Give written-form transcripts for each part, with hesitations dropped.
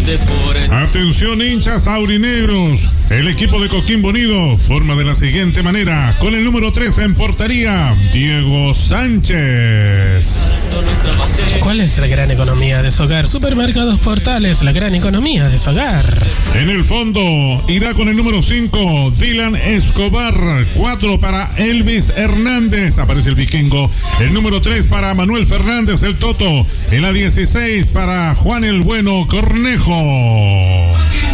Atención, hinchas aurinegros. El equipo de Coquimbo Unido forma de la siguiente manera: con el número 3 en portería, Diego Sánchez. ¿Cuál es la gran economía de su hogar? Supermercados Portales, la gran economía de su hogar. En el fondo irá con el número 5, Dylan Escobar. 4 para Elvis Hernández, aparece el vikingo. El número 3 para Manuel Fernández, el Toto. En la 16 para Juan el Bueno Cornejo.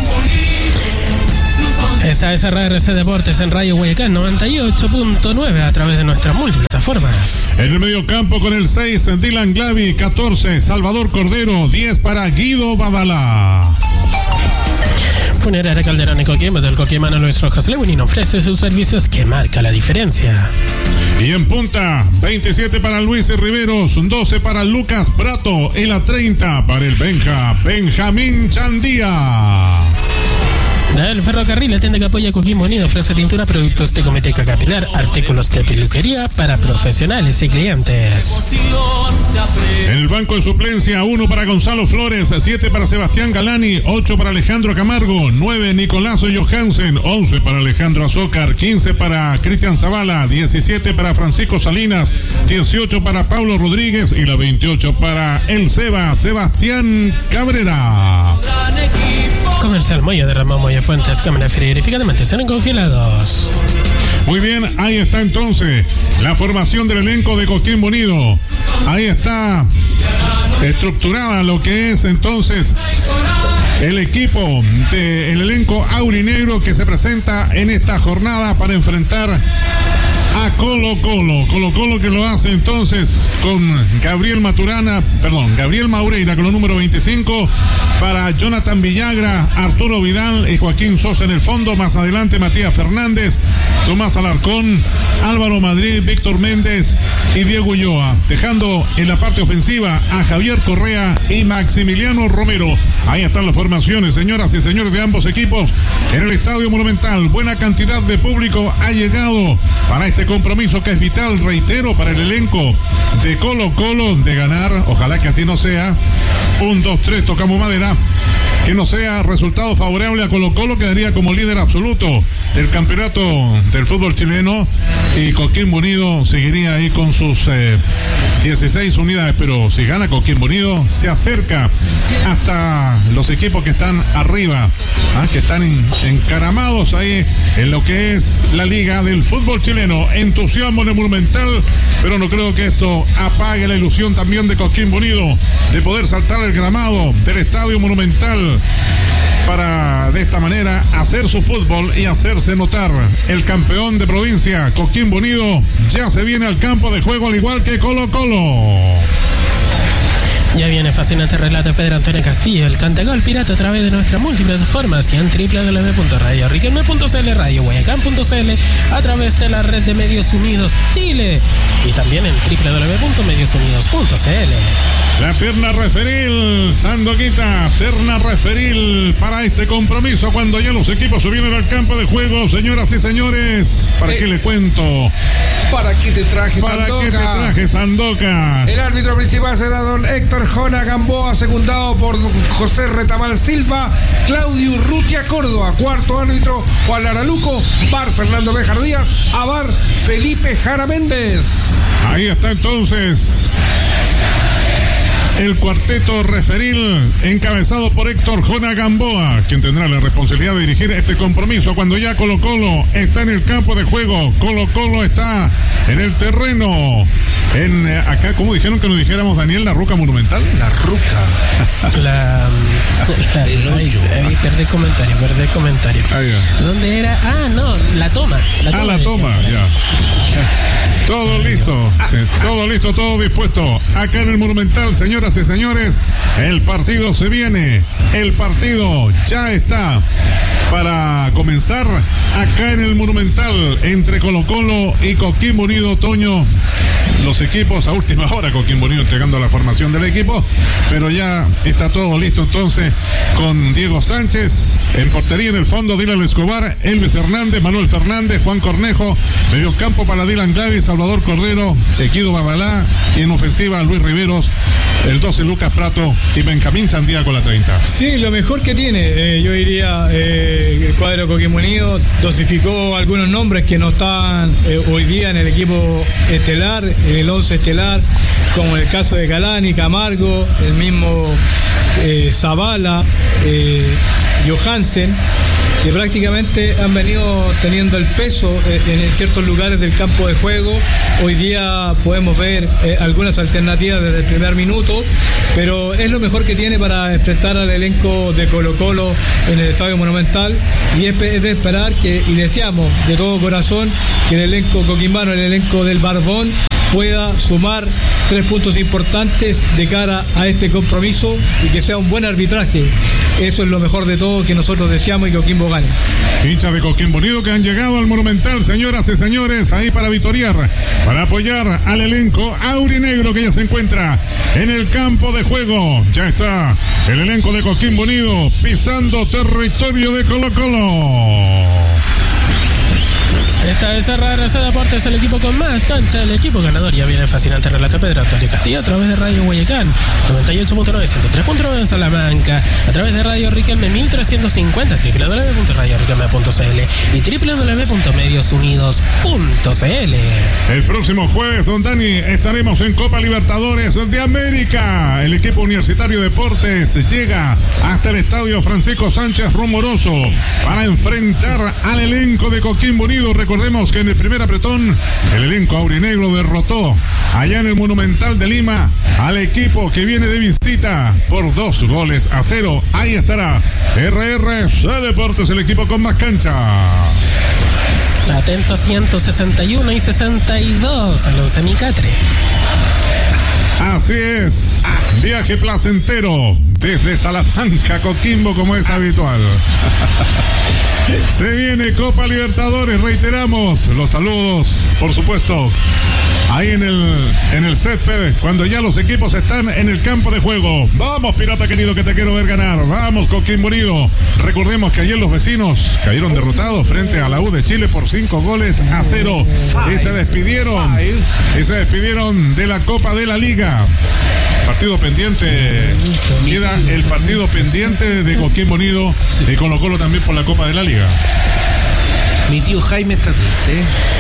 Esta es RRC Deportes en Radio Guayacán 98.9 a través de nuestras multiplataformas. En el medio campo con el 6, Dylan Glavi. 14, Salvador Cordero. 10 para Guido Badalá. Funeraria Calderón y Coquimbo del Coquimano Luis Rojas Lewin ofrece sus servicios que marca la diferencia. Y en punta, 27 para Luis Riveros, 12 para Lucas Prato y la 30 para el Benjamín Chandía. El Ferrocarril, la tienda que apoya a Coquimbo Unido, ofrece tintura, productos de cosmética capilar, artículos de peluquería para profesionales y clientes. En el banco de suplencia, 1 para Gonzalo Flores, 7 para Sebastián Galani, 8 para Alejandro Camargo, 9 Nicolás Johansen, 11 para Alejandro Azócar, 15 para Cristian Zavala, 17 para Francisco Salinas, 18 para Pablo Rodríguez y la 28 para el Sebastián Cabrera. Comercial Moya de Ramón Moya Fuentes, cámara frigoríficamente serán congelados. Muy bien, ahí está entonces la formación del elenco de Coquimbo Unido. Ahí está estructurada lo que es entonces el equipo del elenco aurinegro que se presenta en esta jornada para enfrentar a Colo Colo que lo hace entonces con Gabriel Maureira con el número 25, para Jonathan Villagra, Arturo Vidal y Joaquín Sosa en el fondo. Más adelante Matías Fernández, Tomás Alarcón, Álvaro Madrid, Víctor Méndez y Diego Ulloa, dejando en la parte ofensiva a Javier Correa y Maximiliano Romero. Ahí están las formaciones, señoras y señores, de ambos equipos en el Estadio Monumental. Buena cantidad de público ha llegado para este compromiso que es vital, reitero, para el elenco de Colo Colo de ganar. Ojalá que así no sea. 1, 2, 3, tocamos madera. Que no sea resultado favorable a Colo Colo, quedaría como líder absoluto del campeonato del fútbol chileno, y Coquimbo Unido seguiría ahí con sus 16 unidades, pero si gana Coquimbo Unido se acerca hasta los equipos que están arriba, que están encaramados ahí en lo que es la liga del fútbol chileno. Entusiasmo en el Monumental, pero no creo que esto apague la ilusión también de Coquimbo Unido de poder saltar el gramado del Estadio Monumental para de esta manera hacer su fútbol y hacerse notar. El campeón de provincia, Coquimbo Unido, ya se viene al campo de juego, al igual que Colo Colo. Ya viene fascinante relato de Pedro Antonio Castillo, el Cantagol Pirata, a través de nuestras multiplataformas y en www.radioriquelme.cl, radioguayacán.cl, a través de la red de Medios Unidos Chile y también en www.mediosunidos.cl. La terna referil, Sandoquita, terna referil para este compromiso cuando ya los equipos se vienen al campo de juego, señoras y señores. ¿Para qué le cuento? ¿Para qué te traje, Sandoca? El árbitro principal será don Héctor Jona Gamboa, secundado por José Retamal Silva, Claudio Urrutia Córdoba. Cuarto árbitro, Juan Araluco. VAR, Fernando Béjar Díaz. AVAR, Felipe Jara Méndez. Ahí está entonces el cuarteto referil encabezado por Héctor Jona Gamboa, quien tendrá la responsabilidad de dirigir este compromiso cuando ya Colo Colo está en el campo de juego. Colo Colo está en el terreno. Acá, ¿cómo dijeron que nos dijéramos, Daniel? ¿La Ruca Monumental? La Ruca. El hoyo. Perdí comentario. ¿Dónde era? La toma. La toma, ya. Todo listo, todo dispuesto. Acá en el Monumental, señoras y señores, el partido se viene. El partido ya está para comenzar acá en el Monumental entre Colo Colo y Coquimbo Unido. Toño, los equipos a última hora, Coquimbo Unido entregando la formación del equipo, pero ya está todo listo entonces con Diego Sánchez. En portería en el fondo, Dylan Escobar, Elvis Hernández, Manuel Fernández, Juan Cornejo. Mediocampo para Dylan Glavis, Salvador Cordero, Equido Babalá. Y en ofensiva, Luis Riveros, el 12 Lucas Prato y Benjamín Chandía con la 30. Sí, lo mejor que tiene, yo diría, el cuadro Coquimbo Unido dosificó algunos nombres que no estaban hoy día en el equipo estelar, en el 11 estelar, como el caso de Galani, Camargo, el mismo Zavala, Johansen, que prácticamente han venido teniendo el peso en ciertos lugares del campo de juego. Hoy día podemos ver algunas alternativas desde el primer minuto, pero es lo mejor que tiene para enfrentar al elenco de Colo-Colo en el Estadio Monumental, y es de esperar y deseamos de todo corazón que el elenco coquimbano, el elenco del Barbón, pueda sumar 3 puntos importantes de cara a este compromiso y que sea un buen arbitraje. Eso es lo mejor de todo que nosotros deseamos, y que Coquimbo gane. Hinchas de Coquimbo Unido que han llegado al Monumental, señoras y señores, ahí para victoriar, para apoyar al elenco aurinegro que ya se encuentra en el campo de juego. Ya está el elenco de Coquimbo Unido pisando territorio de Colo-Colo. Esta es RRC Deportes, el equipo con más cancha, el equipo ganador. Ya viene fascinante relato Pedro Antonio Castillo a través de Radio Guayacán 98.9, 103.9 en Salamanca, a través de Radio Riquelme 1350, www.radioriquelme.cl y www.mediosunidos.cl. El próximo jueves, don Dani, estaremos en Copa Libertadores de América. El equipo Universitario Deportes llega hasta el estadio Francisco Sánchez Rumoroso para enfrentar al elenco de Coquimbo Unido. Recordemos que en el primer apretón el elenco aurinegro derrotó allá en el Monumental de Lima al equipo que viene de visita por 2-0. Ahí estará RRC Deportes, el equipo con más cancha. Atentos 161 y 62 a los Semicatre. Así es, viaje placentero desde Salamanca, Coquimbo, como es habitual. Se viene Copa Libertadores, reiteramos los saludos, por supuesto, ahí en el césped, cuando ya los equipos están en el campo de juego. Vamos, Pirata querido, que te quiero ver ganar. Vamos, Coquimbo Unido. Recordemos que ayer los vecinos cayeron derrotados frente a la U de Chile por 5-0 y se despidieron de la Copa de la Liga. Partido pendiente, queda el partido pendiente de Coquimbo Unido y Colo-Colo también por la Copa de la Liga. Mi tío Jaime está triste,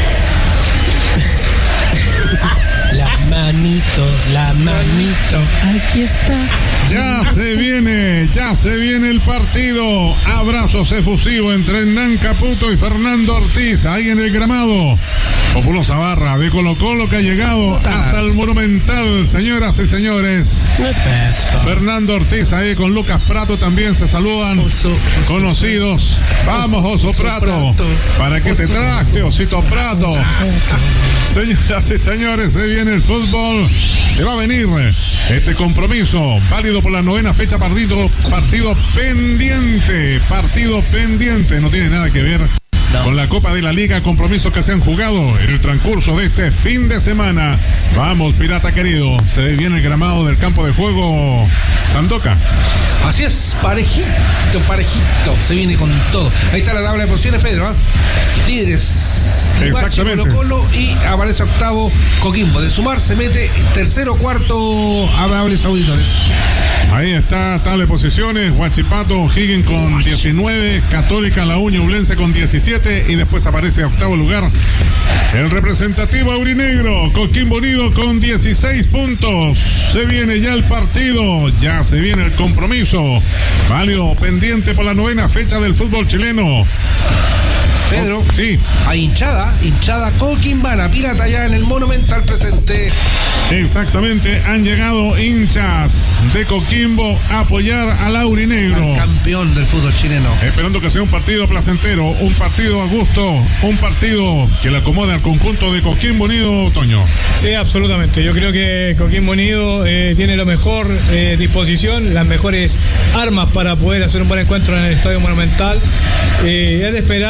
La manito, aquí está. Ya se viene el partido. Abrazo efusivo entre Hernán Caputo y Fernando Ortiz, ahí en el gramado. Populosa barra de Colo-Colo que ha llegado hasta el Monumental, señoras y señores. Fernando Ortiz ahí con Lucas Prato también se saludan. Conocidos. Vamos, Oso Prato. ¿Para qué te traje, Osito Prato? Señoras y señores, se viene el fútbol. Se va a venir este compromiso válido por la 9ª fecha, partido pendiente. No tiene nada que ver con la Copa de la Liga, compromisos que se han jugado en el transcurso de este fin de semana. Vamos, Pirata querido, se ve bien el gramado del campo de juego Sandoca. Así es, parejito, se viene con todo. Ahí está la tabla de posiciones, Pedro, líderes Exactamente. Colo-Colo, y aparece octavo Coquimbo. De sumar se mete tercero, cuarto, amables auditores. Ahí está, tabla de posiciones: Huachipato, O'Higgins con 19, Católica, La Uña, Ublense con 17, y después aparece a octavo lugar el representativo aurinegro, Coquimbo Unido, con 16 puntos. Se viene ya el partido, ya se viene el compromiso válido pendiente por la 9ª fecha del fútbol chileno. Pedro, sí, hay hinchada coquimbana, Pirata ya en el Monumental presente. Exactamente, han llegado hinchas de Coquimbo a apoyar al aurinegro, al campeón del fútbol chileno. Esperando que sea un partido placentero, un partido a gusto, un partido que le acomode al conjunto de Coquimbo Unido, Toño. Sí, absolutamente. Yo creo que Coquimbo Unido tiene la mejor disposición, las mejores armas para poder hacer un buen encuentro en el Estadio Monumental. Es de esperar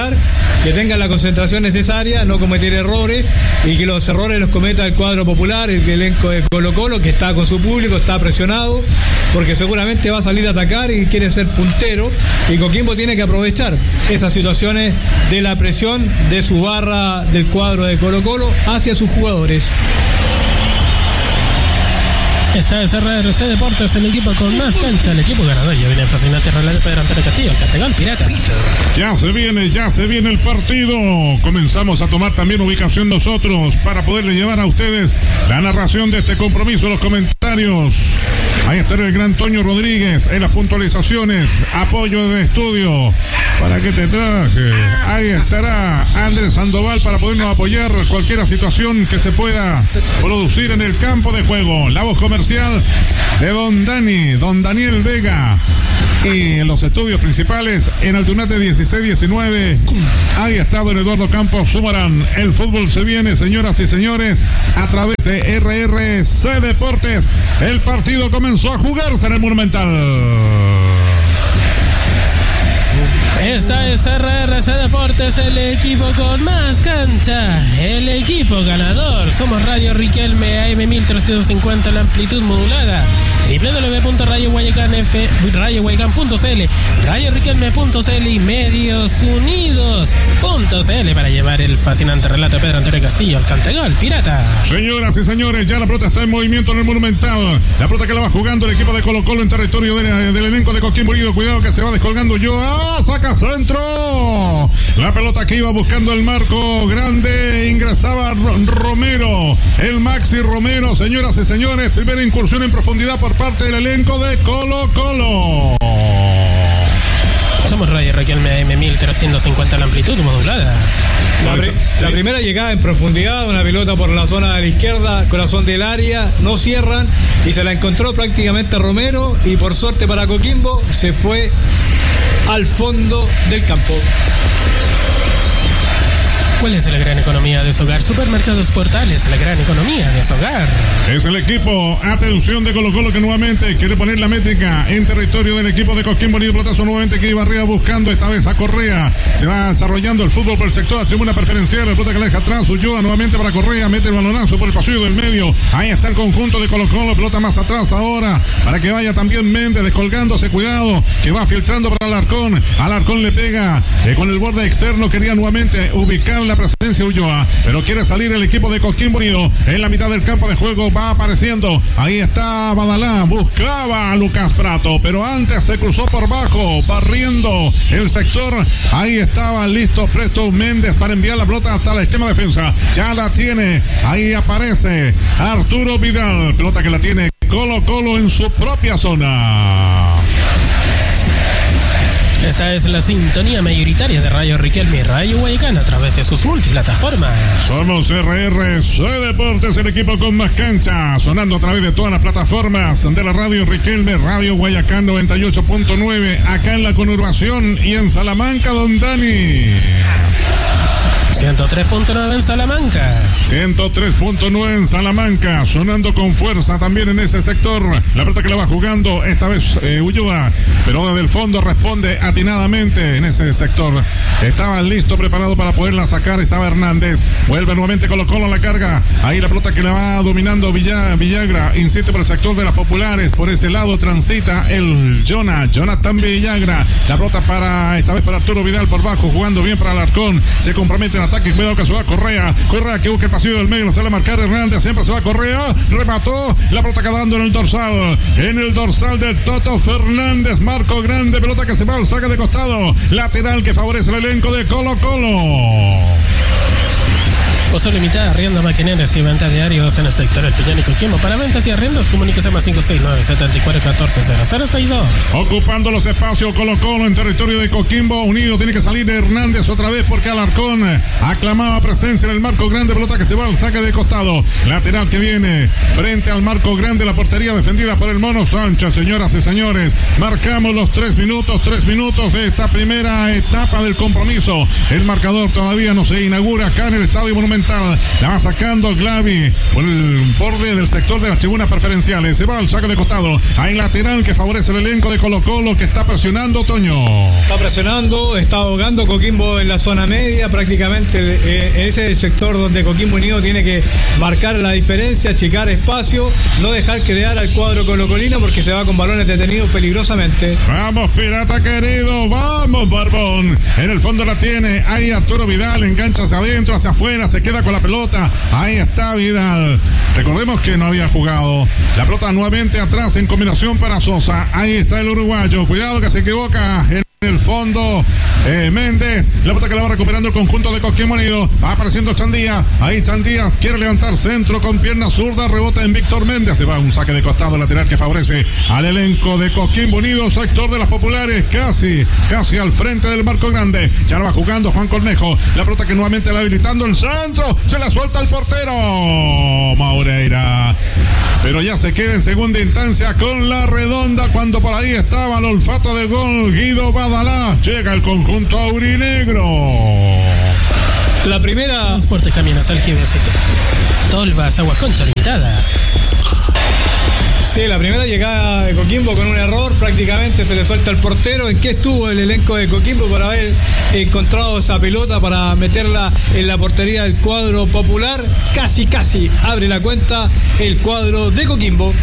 que tengan la concentración necesaria, no cometer errores, y que los errores los cometa el cuadro popular, el elenco de Colo-Colo, que está con su público, está presionado, porque seguramente va a salir a atacar y quiere ser puntero, y Coquimbo tiene que aprovechar esas situaciones de la presión de su barra del cuadro de Colo-Colo hacia sus jugadores. Esta es RRC Deportes, el equipo con más cancha, el equipo ganador. Ya viene el fascinante relato de Pedro Antonio Castillo, el Cantegol Piratas. Ya se viene el partido. Comenzamos a tomar también ubicación nosotros para poderle llevar a ustedes la narración de este compromiso, los comentarios. Ahí estará el gran Toño Rodríguez en las puntualizaciones, apoyo de estudio. ¿Para qué te traje? Ahí estará Andrés Sandoval para podernos apoyar cualquier situación que se pueda producir en el campo de juego. La voz comercial de don Daniel Vega. Y en los estudios principales, en Aldunate 16-19, ahí está don Eduardo Campos Sumarán. El fútbol se viene, señoras y señores, a través de RRC Deportes. El partido comenzó a jugarse en el Monumental. Esta es RRC Deportes, el equipo con más cancha, el equipo ganador. Somos Radio Riquelme AM 1350, la amplitud modulada. www.radioguayacán.cl, radioriquelme.cl y mediosunidos.cl para llevar el fascinante relato de Pedro Antonio Castillo, el Cantegol Pirata. Señoras y señores, ya la pelota está en movimiento en el Monumental. La pelota que la va jugando el equipo de Colo-Colo en territorio del elenco de Coquimbo Unido. Cuidado que se va descolgando saca centro. La pelota que iba buscando el marco grande, ingresaba Romero, el Maxi Romero. Señoras y señores, primera incursión en profundidad por parte del elenco de Colo-Colo. Somos Radio Riquelme AM 1350, la amplitud modulada. La primera llegada en profundidad, una pelota por la zona de la izquierda, corazón del área, no cierran y se la encontró prácticamente Romero, y por suerte para Coquimbo se fue al fondo del campo. ¿Cuál es la gran economía de su hogar? Supermercados Portales, la gran economía de su hogar. Es el equipo, atención, de Colo-Colo, que nuevamente quiere poner la métrica en territorio del equipo de Coquimbo Unido. Pelotazo nuevamente que iba arriba buscando esta vez a Correa. Se va desarrollando el fútbol por el sector, a tribuna preferencial. La pelota que la deja atrás, Ulloa nuevamente para Correa, mete el balonazo por el pasillo del medio. Ahí está el conjunto de Colo-Colo, pelota más atrás ahora para que vaya también Méndez descolgándose. Cuidado, que va filtrando para Alarcón. Alarcón le pega con el borde externo, quería nuevamente ubicar la presencia Ulloa, pero quiere salir el equipo de Coquimbo Unido. En la mitad del campo de juego va apareciendo, ahí está Badalá, buscaba a Lucas Prato, pero antes se cruzó por bajo, barriendo el sector. Ahí estaba listo, presto Méndez para enviar la pelota hasta la extrema defensa. Ya la tiene, ahí aparece Arturo Vidal, pelota que la tiene Colo-Colo en su propia zona. Esta es la sintonía mayoritaria de Radio Riquelme y Radio Guayacán a través de sus multiplataformas. Somos RRC Deportes, el equipo con más cancha, sonando a través de todas las plataformas de la Radio Riquelme, Radio Guayacán 98.9, acá en la conurbación y en Salamanca, don Dani. 103.9 en Salamanca. 103.9 en Salamanca, sonando con fuerza también en ese sector. La pelota que la va jugando esta vez Ulloa, pero desde el fondo responde atinadamente en ese sector. Estaba listo, preparado para poderla sacar, estaba Hernández. Vuelve nuevamente Colo-Colo a la carga. Ahí la pelota que la va dominando Villagra, insiste por el sector de las populares. Por ese lado transita el Jonathan Villagra. La pelota esta vez para Arturo Vidal por bajo, jugando bien para Alarcón. Se compromete en ataque, cuidado que se va Correa que busca el pasillo del medio, lo sale a marcar Hernández, siempre se va Correa, remató, la pelota quedando en el dorsal de Toto Fernández, marco grande, pelota que se va al saque de costado, lateral que favorece el elenco de Colo-Colo. Costo limitada, arriendo maquineras y venta diarios en el sector El Piñón y Coquimbo. Para ventas y arriendos, comuníquese más 569-7414-0062. Ocupando los espacios Colo-Colo en territorio de Coquimbo Unido. Tiene que salir Hernández otra vez porque Alarcón aclamaba presencia en el marco grande. Pelota que se va al saque de costado. Lateral que viene frente al marco grande. La portería defendida por el Mono Sánchez. Señoras y señores, marcamos los 3 minutos de esta primera etapa del compromiso. El marcador todavía no se inaugura acá en el Estadio Monumental. Monumental. La va sacando Glavi por el borde del sector de las tribunas preferenciales. Se va al saque de costado. Hay lateral que favorece el elenco de Colo-Colo, que está presionando, Toño. Está presionando, está ahogando Coquimbo en la zona media. Prácticamente ese es el sector donde Coquimbo Unido tiene que marcar la diferencia, achicar espacio, no dejar crear al cuadro colocolino porque se va con balones detenidos peligrosamente. Vamos, Pirata querido, vamos, Barbón. En el fondo la tiene, ahí Arturo Vidal, engancha hacia adentro, hacia afuera, se queda con la pelota. Ahí está Vidal. Recordemos que no había jugado. La pelota nuevamente atrás en combinación para Sosa. Ahí está el uruguayo. Cuidado que se equivoca en el fondo. Méndez, la pelota que la va recuperando el conjunto de Coquimbo Unido. Va apareciendo Chandía. Ahí Chandía quiere levantar centro con pierna zurda. Rebota en Víctor Méndez. Se va un saque de costado lateral que favorece al elenco de Coquimbo Unido. Sector de las populares. Casi al frente del marco grande. Ya lo va jugando Juan Cornejo. La pelota que nuevamente la habilitando el centro. Se la suelta el portero Maureira. Pero ya se queda en segunda instancia con la redonda cuando por ahí estaba el olfato de gol. Guido Badalá. Llega el conjunto aurinegro. La primera... Transporte Caminos Aljibe, Tolvas, Aguas Concha Limitada. Sí, la primera llegada de Coquimbo con un error, prácticamente se le suelta el portero. ¿En qué estuvo el elenco de Coquimbo para haber encontrado esa pelota para meterla en la portería del cuadro popular? Casi abre la cuenta el cuadro de Coquimbo.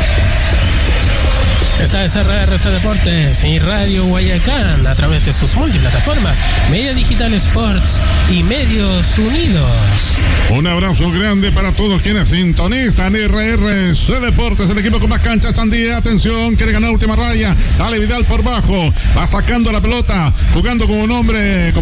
Esta es RRC Deportes y Radio Guayacán a través de sus multiplataformas, Media Digital Sports y Medios Unidos. Un abrazo grande para todos quienes sintonizan RRC Deportes, el equipo con más cancha. Chandía, atención, quiere ganar última raya. Sale Vidal por bajo, va sacando la pelota, jugando como un hombre,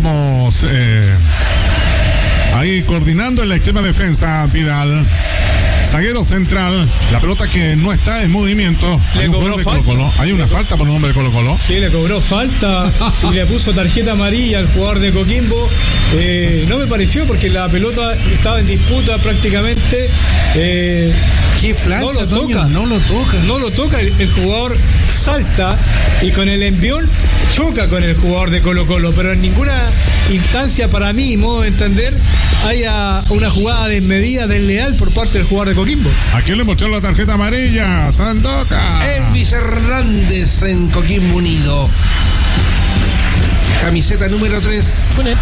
ahí coordinando en la extrema defensa Vidal. Zaguero central, la pelota que no está en movimiento. Le cobró falta. Hay una falta por el nombre de Colo-Colo. Sí, le cobró falta y le puso tarjeta amarilla al jugador de Coquimbo. No me pareció porque la pelota estaba en disputa prácticamente. ¿Qué plancha, no lo toca. El jugador salta y con el envión choca con el jugador de Colo-Colo, pero en ninguna instancia, para mí, modo de entender, haya una jugada desmedida, desleal por parte del jugador de Coquimbo. ¿A quién le mostró la tarjeta amarilla? Sandoka. Elvis Hernández en Coquimbo Unido. Camiseta número 3. Funet.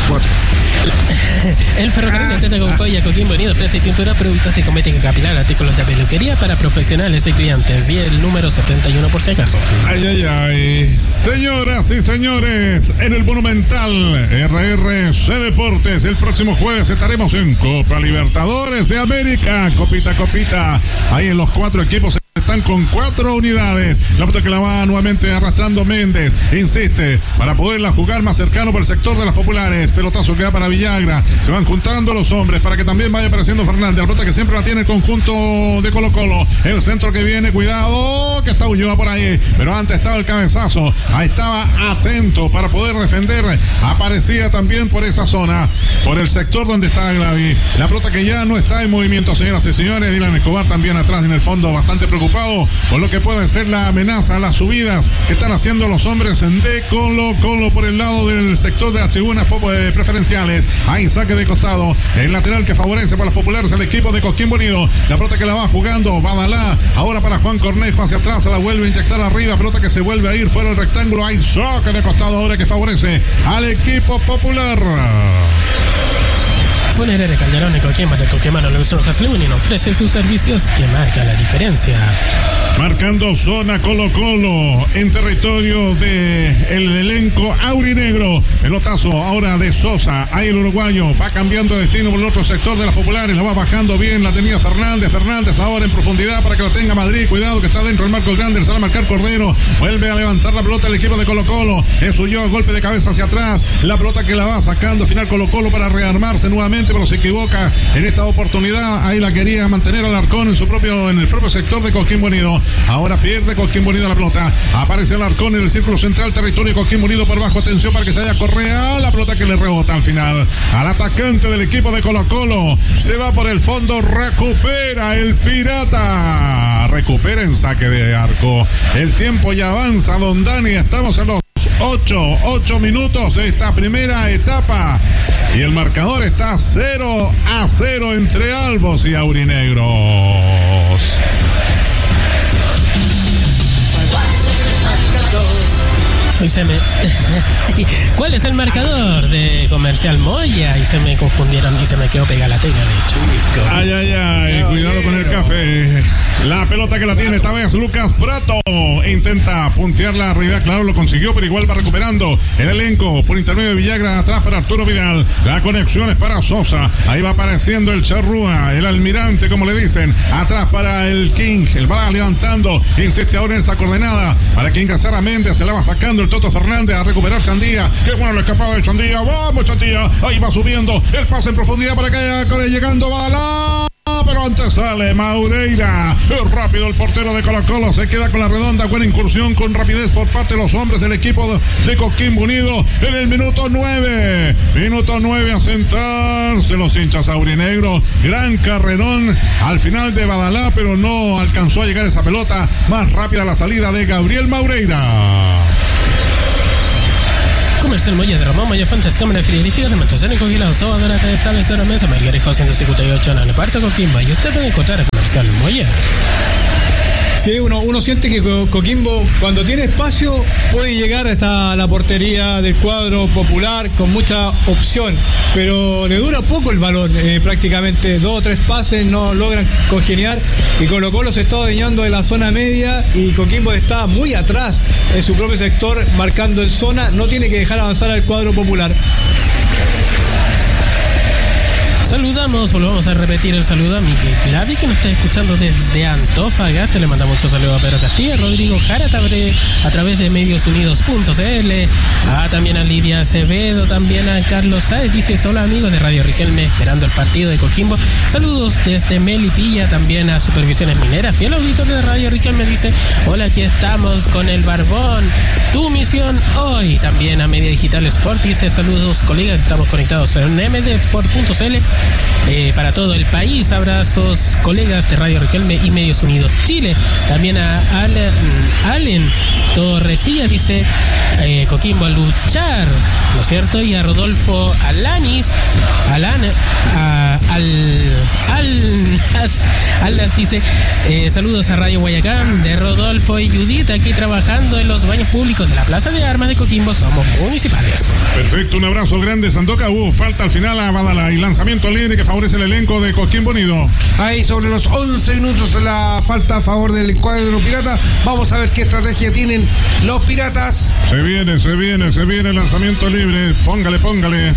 El Ferrocarril intenta con Coya Coquimbo Unido ofrece tintura, productos de cosmética capilar, artículos de peluquería para profesionales y clientes. Y el número 71 por si acaso. Sí. Ay. Señoras y señores, en el Monumental RRC Deportes, el próximo jueves estaremos en Copa Libertadores de América. Copita. Ahí en los 4 equipos están con 4 unidades. La pelota que la va nuevamente arrastrando Méndez. Insiste para poderla jugar más cercano por el sector de las populares. Pelotazo que va para Villagra. Se van juntando los hombres para que también vaya apareciendo Fernández. La pelota que siempre la tiene el conjunto de Colo-Colo. El centro que viene, cuidado, que está Ulloa por ahí. Pero antes estaba el cabezazo. Ahí estaba atento para poder defender. Aparecía también por esa zona, por el sector donde está Glavi. La pelota que ya no está en movimiento, señoras y señores. Dylan Escobar también atrás en el fondo, bastante preocupado por lo que puede ser la amenaza, las subidas que están haciendo los hombres de Colo-Colo por el lado del sector de las tribunas preferenciales. Ahí saque de costado, el lateral que favorece para los populares el equipo de Coquimbo Unido. La pelota que la va jugando Badalá, ahora para Juan Cornejo hacia atrás, se la vuelve a inyectar arriba, pelota que se vuelve a ir fuera del rectángulo. Hay saque de costado ahora que favorece al equipo popular. Funeraria Calderón de Coquimbo del Coquimano Luis Rojas Leonino ofrece sus servicios que marcan la diferencia. Marcando zona Colo-Colo en territorio del elenco aurinegro. Pelotazo ahora de Sosa. Ahí el uruguayo va cambiando de destino por el otro sector de las populares. La va bajando bien. La tenía Fernández. Fernández ahora en profundidad para que la tenga Madrid. Cuidado que está dentro del marco grande. Se va a marcar Cordero. Vuelve a levantar la pelota el equipo de Colo-Colo. Es Ulloa, golpe de cabeza hacia atrás. La pelota que la va sacando final Colo-Colo para rearmarse nuevamente, pero se equivoca en esta oportunidad. Ahí la quería mantener Alarcón en el propio sector de Coquimbo Unido. Ahora pierde Coquimbo Unido la pelota. Aparece Alarcón en el círculo central, territorio Coquimbo Unido por bajo. Atención para que se haya Correa. La pelota que le rebota al final al atacante del equipo de Colo-Colo. Se va por el fondo. Recupera el Pirata. Recupera en saque de arco. El tiempo ya avanza, don Dani. Estamos en los 8 minutos de esta primera etapa y el marcador está 0-0 entre albos y aurinegros. ¿Cuál es el marcador de Comercial Moya? Y se me confundieron y se me quedó pegada la tecla de chico. Ay, cuidado con el café. La pelota que la tiene esta vez Lucas Prato. Intenta puntearla arriba, claro, lo consiguió, pero igual va recuperando el elenco por intermedio de Villagra, atrás para Arturo Vidal. La conexión es para Sosa. Ahí va apareciendo el Charrúa, el almirante, como le dicen. Atrás para el King. El va levantando. Insiste ahora en esa coordenada para que ingresara Méndez. Se la va sacando el Toto Fernández a recuperar Chandía. Qué bueno la escapada de Chandía. Vamos, Chandía. Ahí va subiendo. El pase en profundidad para que haya llegando Bala. Pero antes sale Maureira. Es rápido el portero de Colo-Colo. Se queda con la redonda. Buena incursión con rapidez por parte de los hombres del equipo de Coquimbo Unido. En el minuto 9. Minuto 9 a sentarse los hinchas aurinegros. Gran carrerón al final de Badalá, pero no alcanzó a llegar esa pelota. Más rápida la salida de Gabriel Maureira. Comercial Moya de Ramón Moya Fuentes, cámara frigorífica de Montación y Cogilado, Sobadora de Establecedora Mesa, Margarijo 158, en el parte Coquimbo. Y usted puede encontrar a Comercial Moya. Sí, uno siente que Coquimbo, cuando tiene espacio, puede llegar hasta la portería del cuadro popular con mucha opción, pero le dura poco el balón, prácticamente 2 o 3 pases no logran congeniar y Colo-Colo se está adueñando de la zona media y Coquimbo está muy atrás en su propio sector, marcando en zona, no tiene que dejar avanzar al cuadro popular. Saludamos, volvamos a repetir el saludo a Miguel Clavi, que nos está escuchando desde Antofagasta. Le mandamos muchos saludos a Pedro Castilla, Rodrigo Jara a través de mediosunidos.cl, también a Lidia Acevedo, también a Carlos Sáez. Dice: hola amigos de Radio Riquelme, esperando el partido de Coquimbo. Saludos desde Melipilla, también a Supervisiones Mineras, fiel auditorio de Radio Riquelme. Dice: hola, aquí estamos con el Barbón, tu misión hoy. También a Media Digital Sport, dice: saludos colegas, estamos conectados en mdsport.cl. Para todo el país, abrazos colegas de Radio Riquelme y Medios Unidos Chile. También a Allen Torrecilla, dice: Coquimbo a luchar, ¿no es cierto? Y a Rodolfo Alanis Alnas dice: saludos a Radio Guayacán de Rodolfo y Judith, aquí trabajando en los baños públicos de la Plaza de Armas de Coquimbo, somos municipales. Perfecto, un abrazo grande, Sandoca. Falta al final a Badala y lanzamiento libre que favorece el elenco de Coquimbo Unido. Ahí sobre los 11 minutos de la falta a favor del cuadro pirata. Vamos a ver qué estrategia tienen los piratas. Se viene el lanzamiento libre. Póngale.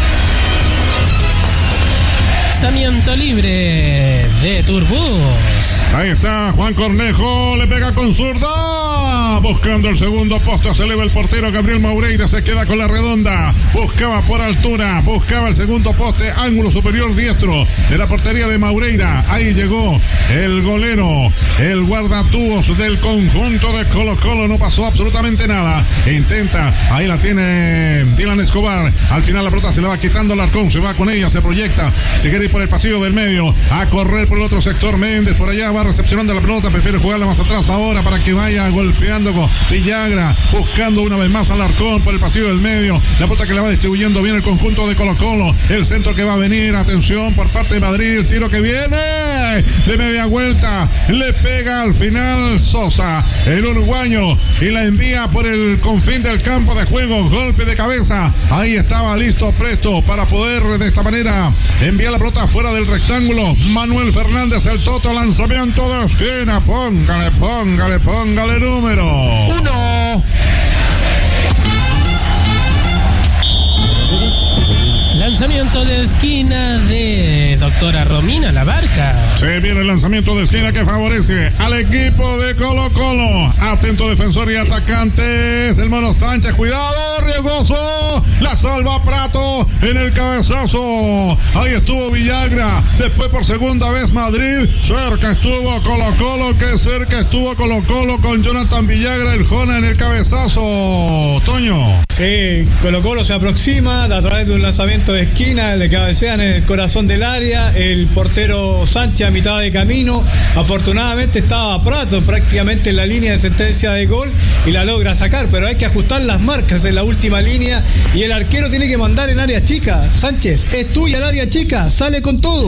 Lanzamiento libre de Turbus. Ahí está Juan Cornejo, le pega con zurda, buscando el segundo poste, se eleva el portero Gabriel Maureira, se queda con la redonda, buscaba por altura, buscaba el segundo poste, ángulo superior diestro de la portería de Maureira. Ahí llegó el golero, el guardatúos del conjunto de Colo-Colo, no pasó absolutamente nada. Intenta, ahí la tiene Dylan Escobar, al final la pelota se la va quitando Alarcón, se va con ella, se proyecta, se quiere ir por el pasillo del medio, a correr por el otro sector. Méndez por allá va recepcionando la pelota, prefiere jugarla más atrás ahora para que vaya golpeando con Villagra, buscando una vez más a Alarcón por el pasillo del medio. La pelota que la va distribuyendo bien el conjunto de Colo-Colo, el centro que va a venir, atención por parte de Madrid, el tiro que viene de media vuelta, le pega al final Sosa, el uruguayo, y la envía por el confín del campo de juego, golpe de cabeza. Ahí estaba listo, presto para poder de esta manera enviar la pelota fuera del rectángulo. Manuel Fernández, el Toto, lanzamiento de esquina, póngale número 1. Lanzamiento de esquina de doctora Romina Labarca. Se viene el lanzamiento de esquina que favorece al equipo de Colo-Colo. Atento defensor y atacantes. El Mono Sánchez, cuidado, riesgoso. La salva Prato en el cabezazo. Ahí estuvo Villagra. Después por segunda vez Madrid. Cerca estuvo Colo-Colo. Que cerca estuvo Colo-Colo con Jonathan Villagra, el Jona en el cabezazo. Toño. Sí, Colo-Colo se aproxima a través de un lanzamiento de esquina, le cabecean en el corazón del área, el portero Sánchez a mitad de camino, afortunadamente estaba Prato prácticamente en la línea de sentencia de gol y la logra sacar, pero hay que ajustar las marcas en la última línea y el arquero tiene que mandar en área chica. Sánchez, es tuya el área chica, sale con todo.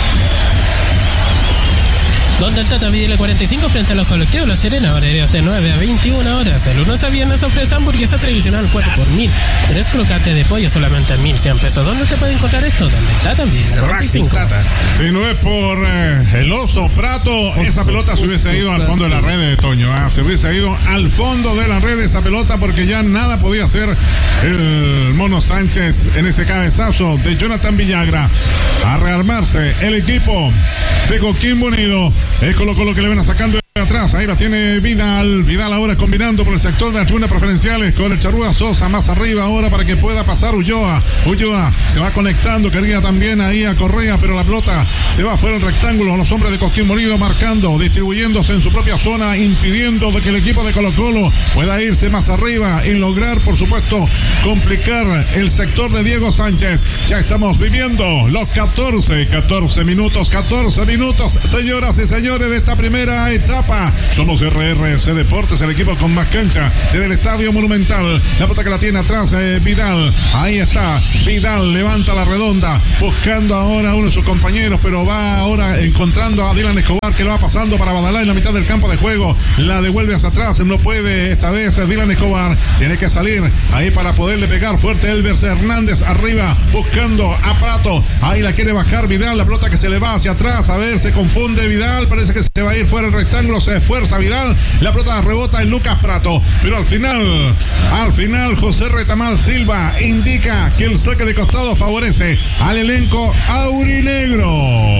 Donde el Tata Videla 45 frente a los colectivos La Serena, horarios de 9 a 21 horas. De lunes a viernes ofrece hamburguesa tradicional 4x1000, 3 crocantes de pollo solamente a 1.100 pesos. ¿Dónde te puede encontrar esto? Donde el Tata Videla 45. Si no es por el oso Prato, esa pelota se hubiese ido al fondo de la red, Toño. Se hubiese ido al fondo de la red esa pelota porque ya nada podía hacer el Mono Sánchez en ese cabezazo de Jonathan Villagra. A rearmarse el equipo de Coquimbo Unido. Es Colo-Colo que le ven sacando de atrás. Ahí la tiene Vidal. Vidal ahora combinando por el sector de las tribunas preferenciales con el Charrúa Sosa más arriba ahora para que pueda pasar Ulloa. Ulloa se va conectando. Quería también ahí a Correa, pero la pelota se va fuera del rectángulo. Los hombres de Coquimbo Unido marcando, distribuyéndose en su propia zona, impidiendo de que el equipo de Colo-Colo pueda irse más arriba y lograr, por supuesto, complicar el sector de Diego Sánchez. Ya estamos viviendo los 14 minutos, señoras y señores, de esta primera etapa. Somos RRC Deportes, el equipo con más cancha desde el Estadio Monumental. La pelota que la tiene atrás Vidal. Ahí está Vidal, levanta la redonda, buscando ahora a uno de sus compañeros, pero va ahora encontrando a Dylan Escobar, que lo va pasando para Badalá en la mitad del campo de juego. La devuelve hacia atrás, no puede esta vez Dylan Escobar. Tiene que salir ahí para poderle pegar fuerte Elvis Hernández arriba, buscando a Prato. Ahí la quiere bajar Vidal, la pelota que se le va hacia atrás. A ver, se confunde Vidal, parece que se va a ir fuera el rectángulo, se esfuerza Vidal, la pelota rebota en Lucas Prato, pero al final José Retamal Silva indica que el saque de costado favorece al elenco aurinegro.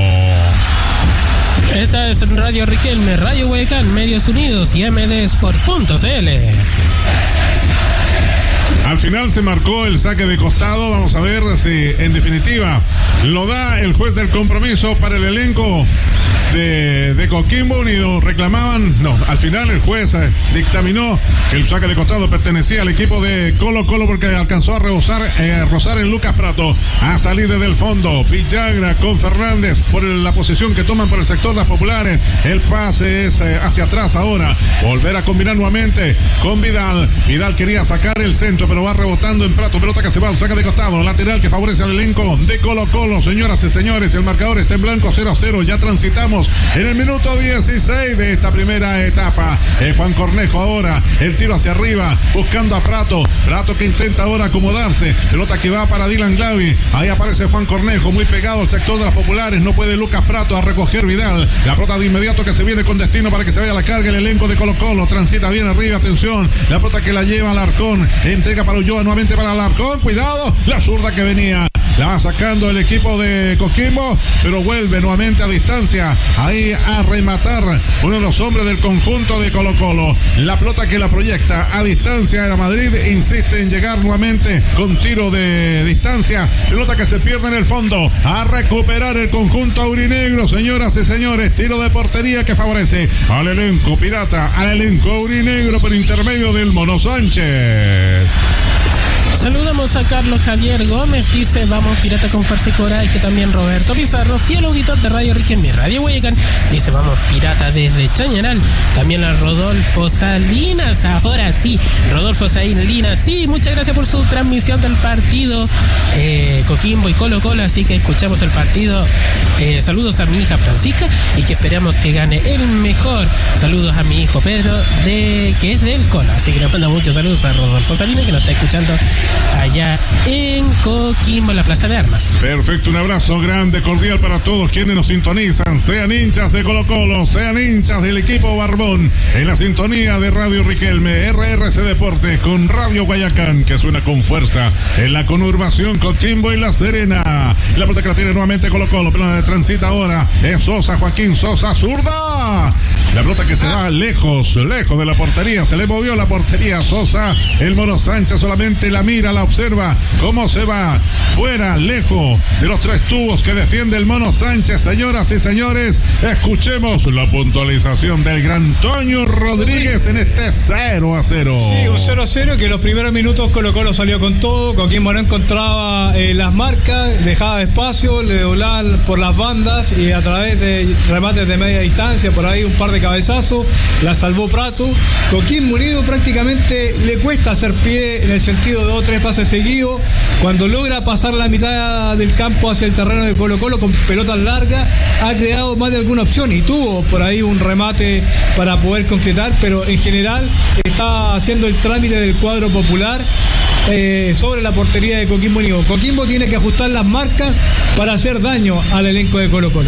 Esta es Radio Riquelme, Radio Guayacán, Medios Unidos y mdsport.cl. Al final se marcó el saque de costado. Vamos a ver si en definitiva lo da el juez del compromiso para el elenco de Coquimbo Unido. Reclamaban, no, al final el juez dictaminó que el saque de costado pertenecía al equipo de Colo-Colo porque alcanzó a rozar en Lucas Prato. A salir desde el fondo Villagra con Fernández por la posición que toman por el sector de las populares. El pase es hacia atrás ahora. Volver a combinar nuevamente con Vidal. Vidal quería sacar el centro, pero va rebotando en Prato. Pelota que se va al saque de costado. Lateral que favorece al elenco de Colo-Colo. Señoras y señores, el marcador está en blanco, 0-0. Ya transitamos en el minuto 16 de esta primera etapa. Juan Cornejo ahora, el tiro hacia arriba, buscando a Prato. Prato que intenta ahora acomodarse. Pelota que va para Dylan Glavi. Ahí aparece Juan Cornejo, muy pegado al sector de las populares. No puede Lucas Prato a recoger Vidal. La pelota de inmediato que se viene con destino para que se vaya a la carga el elenco de Colo-Colo. Transita bien arriba, atención. La pelota que la lleva Alarcón. Entrega para Ulloa, nuevamente para Alarcón. Cuidado, la zurda que venía. La va sacando el equipo de Coquimbo, pero vuelve nuevamente a distancia. Ahí a rematar uno de los hombres del conjunto de Colo-Colo. La pelota que la proyecta a distancia era Madrid. Insiste en llegar nuevamente con tiro de distancia. Pelota que se pierde en el fondo. A recuperar el conjunto aurinegro, señoras y señores. Tiro de portería que favorece al elenco pirata, al elenco aurinegro por intermedio del Mono Sánchez. Saludamos a Carlos Javier Gómez, dice vamos Pirata con fuerza y coraje. También Roberto Pizarro, fiel auditor de Radio Riquelme, Radio Guayacán, dice vamos Pirata desde Chañaral. También a Rodolfo Salinas, ahora sí, Rodolfo Salinas, sí, muchas gracias por su transmisión del partido Coquimbo y Colo-Colo, así que escuchamos el partido. Saludos a mi hija Francisca y que esperamos que gane el mejor. Saludos a mi hijo Pedro, que es del Colo, así que le mando muchos saludos a Rodolfo Salinas que nos está escuchando allá en Coquimbo, en la Plaza de Armas. Perfecto, un abrazo grande, cordial para todos quienes nos sintonizan, sean hinchas de Colo-Colo, sean hinchas del equipo Barbón, en la sintonía de Radio Riquelme, RRC Deportes con Radio Guayacán, que suena con fuerza en la conurbación Coquimbo y La Serena. La pelota que la tiene nuevamente Colo-Colo, pero de transita ahora es Sosa, Joaquín Sosa, zurda. La pelota que se va lejos de la portería, se le movió la portería a Sosa. El Mono Sánchez solamente la mira, la observa observa cómo se va fuera, lejos de los 3 tubos que defiende el Mono Sánchez. Señoras y señores, escuchemos la puntualización del gran Toño Rodríguez en este 0-0. Sí, un 0-0 que en los primeros minutos Colo-Colo salió con todo. Coquimbo no encontraba las marcas, dejaba espacio, le doblaban por las bandas y a través de remates de media distancia, por ahí un par de cabezazos, la salvó Prato. Coquimbo Unido prácticamente le cuesta hacer pie en el sentido de 2 o 3 pases seguidos. Cuando logra pasar la mitad del campo hacia el terreno de Colo-Colo con pelotas largas, ha creado más de alguna opción y tuvo por ahí un remate para poder concretar, pero en general está haciendo el trámite del cuadro popular sobre la portería de Coquimbo Unido. Coquimbo tiene que ajustar las marcas para hacer daño al elenco de Colo-Colo.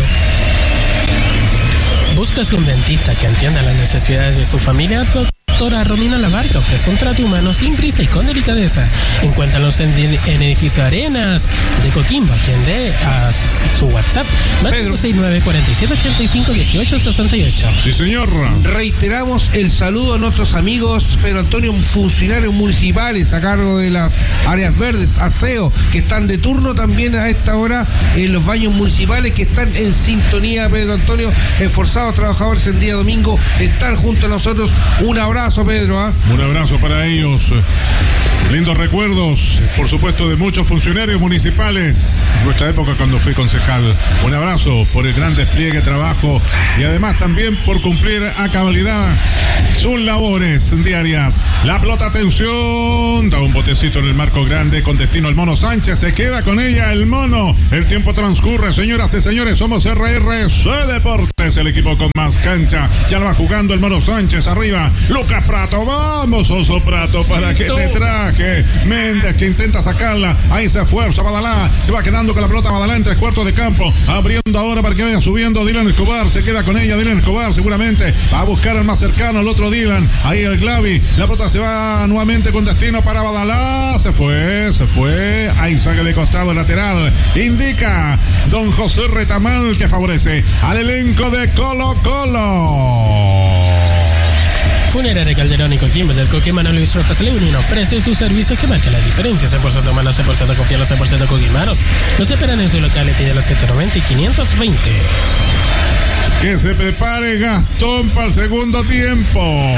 ¿Buscas un dentista que entienda las necesidades de su familia? Doctora Romina Labarca ofrece un trato humano sin prisa y con delicadeza. Encuéntralos en Edificio Arenas de Coquimbo. Agende a su WhatsApp más 569 4785 1868. Sí, señor. Reiteramos el saludo a nuestros amigos Pedro Antonio, funcionarios municipales a cargo de las áreas verdes, aseo, que están de turno también a esta hora en los baños municipales, que están en sintonía. Pedro Antonio, esforzados trabajadores en día domingo, están junto a nosotros. Un abrazo, Pedro. Un abrazo para ellos. Lindos recuerdos, por supuesto, de muchos funcionarios municipales. Nuestra época cuando fui concejal. Un abrazo por el gran despliegue, trabajo y además también por cumplir a cabalidad sus labores diarias. La pelota, atención, da un botecito en el marco grande con destino al Mono Sánchez. Se queda con ella el Mono. El tiempo transcurre, señoras y señores. Somos RRC Deportes, el equipo con más cancha. Ya lo va jugando el Mono Sánchez arriba. Lucas Prato, vamos, Oso Prato, para que te traje. Méndez que intenta sacarla, ahí se esfuerza Badalá, se va quedando con la pelota Badalá en 3/4 de campo, abriendo ahora para que vaya subiendo Dylan Escobar, se queda con ella Dylan Escobar, seguramente va a buscar al más cercano, el otro Dylan, ahí el Glavi, la pelota se va nuevamente con destino para Badalá, se fue, ahí saque de costado lateral, indica don José Retamal que favorece al elenco de Colo-Colo. Funeraria Calderón y Coquimbo del Coquimano Luis Rojas Leonino ofrece sus servicios que marcan la diferencia. 100% humano, 100% confiable, 100% coquimanos. Los esperan en su local, pide a los 190 y 520. Que se prepare Gastón para el segundo tiempo.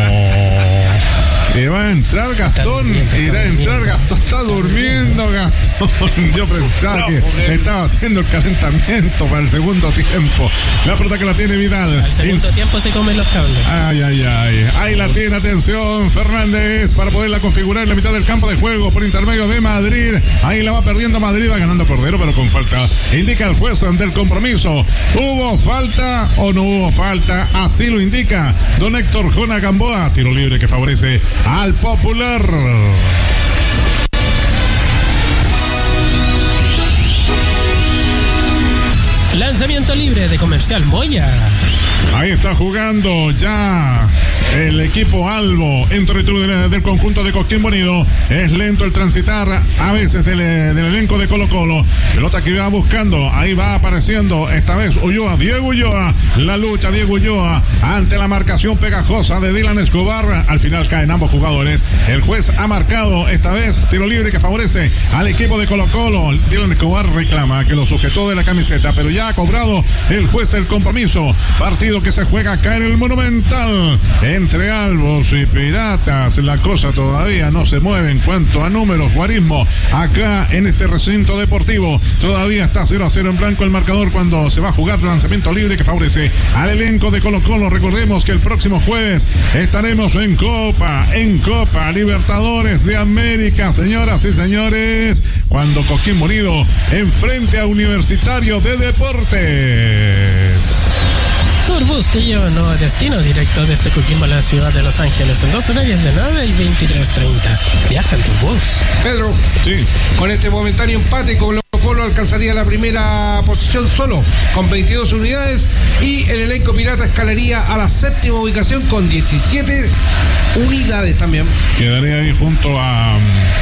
Y va a entrar Gastón, Gastón está durmiendo, Gastón. Yo pensaba que estaba haciendo el calentamiento para el segundo tiempo. La pelota que la tiene Vidal. Al segundo tiempo se comen los cables. Ay. Ahí la tiene, atención, Fernández, para poderla configurar en la mitad del campo de juego por intermedio de Madrid. Ahí la va perdiendo Madrid, va ganando Cordero, pero con falta. Indica el juez ante el compromiso. ¿Hubo falta o no hubo falta? Así lo indica don Héctor Jona Gamboa. Tiro libre que favorece al Popular. Lanzamiento libre de Comercial Moya. Ahí está jugando ya el equipo Albo en territorio del conjunto de Coquimbo Unido. Es lento el transitar a veces del elenco de Colo-Colo. Pelota que va buscando, ahí va apareciendo esta vez Ulloa, Diego Ulloa. La lucha Diego Ulloa ante la marcación pegajosa de Dylan Escobar. Al final caen ambos jugadores. El juez ha marcado esta vez tiro libre que favorece al equipo de Colo-Colo. Dylan Escobar reclama que lo sujetó de la camiseta, pero ya ha cobrado el juez del compromiso. Partido que se juega acá en el Monumental entre Albos y Piratas. La cosa todavía no se mueve en cuanto a números, guarismo acá en este recinto deportivo. Todavía está 0-0 en blanco el marcador cuando se va a jugar el lanzamiento libre que favorece al elenco de Colo-Colo. Recordemos que el próximo jueves estaremos en Copa Libertadores de América, señoras y señores, cuando Coquimbo Unido enfrente a Universitario de Deportes. Turbus te lleva a un nuevo destino directo desde Coquimbo a la ciudad de Los Ángeles en 2 horarios de 9 y 23:30. Viaja en Turbus. Pedro, sí, con este momentáneo empate Colo alcanzaría la primera posición solo con 22 unidades y el elenco pirata escalaría a la 7ª ubicación con 17 unidades también. Quedaría ahí junto a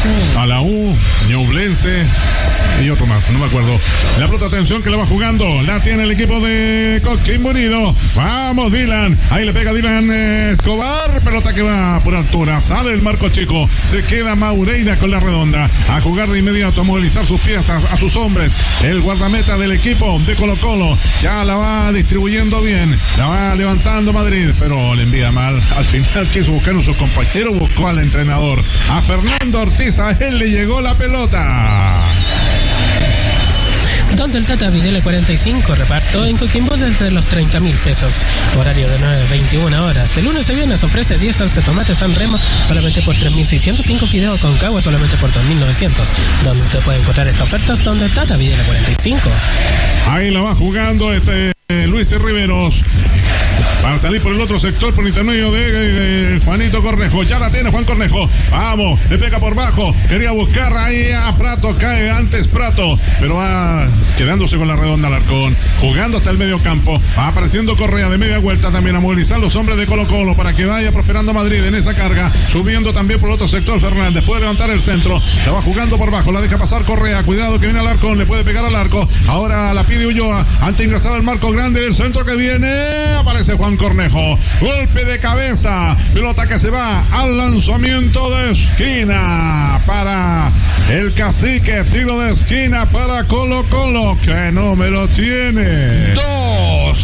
a la U, Ñublense y otro más, no me acuerdo. La pelota, atención, que la va jugando, la tiene el equipo de Coquimbo Unido. Vamos, Dylan, ahí le pega Dylan Escobar, pelota que va por altura, sale el marco chico, se queda Maureira con la redonda, a jugar de inmediato, a movilizar sus piezas, a sus hombres, el guardameta del equipo de Colo Colo, ya la va distribuyendo bien, la va levantando Madrid, pero le envía mal, al final quiso buscar a sus compañeros, buscó al entrenador, a Fernando Ortiz, a él le llegó la pelota. Donde el Tata Videla 45 reparto en Coquimbo desde los 30.000 pesos. Horario de 9 a 21 horas. De lunes a viernes ofrece 10 salsa tomate San Remo solamente por 3.605, fideo con cagua solamente por 2.900. Donde usted puede encontrar estas ofertas, donde el Tata Videla 45. Ahí la va jugando Luis Riveros. Para salir por el otro sector, por intermedio de Juanito Cornejo. Ya la tiene Juan Cornejo. Vamos, le pega por bajo. Quería buscar ahí a Prato. Cae antes Prato. Pero va quedándose con la redonda Alarcón. Jugando hasta el medio campo. Va apareciendo Correa de media vuelta también a movilizar los hombres de Colo Colo para que vaya prosperando Madrid en esa carga. Subiendo también por el otro sector Fernández. Puede levantar el centro. La va jugando por bajo. La deja pasar Correa. Cuidado que viene Alarcón. Le puede pegar al arco. Ahora la pide Ulloa. Antes de ingresar al marco grande. El centro que viene. Aparece Juan Cornejo, golpe de cabeza, pelota que se va al lanzamiento de esquina para el Cacique, tiro de esquina para Colo Colo, que número tiene 2.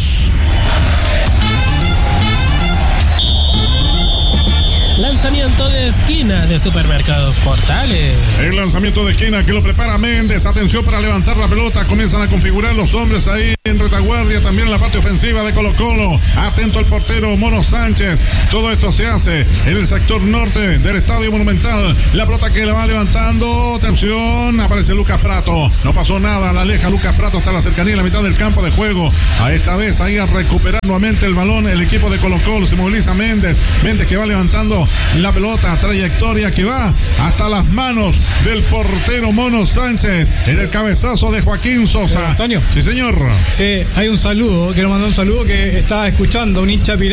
Lanzamiento de esquina de Supermercados Portales. El lanzamiento de esquina que lo prepara Méndez. Atención para levantar la pelota. Comienzan a configurar los hombres ahí en retaguardia. También en la parte ofensiva de Colo Colo. Atento el portero Mono Sánchez. Todo esto se hace en el sector norte del Estadio Monumental. La pelota que la va levantando. Atención. Aparece Lucas Prato. No pasó nada. La aleja Lucas Prato hasta la cercanía en la mitad del campo de juego. A esta vez ahí a recuperar nuevamente el balón. El equipo de Colo Colo. Se moviliza Méndez. Méndez que va levantando la pelota, trayectoria que va hasta las manos del portero Mono Sánchez en el cabezazo de Joaquín Sosa. Antonio. Sí, señor. Sí, hay un saludo, quiero mandar un saludo que estaba escuchando un hincha pirata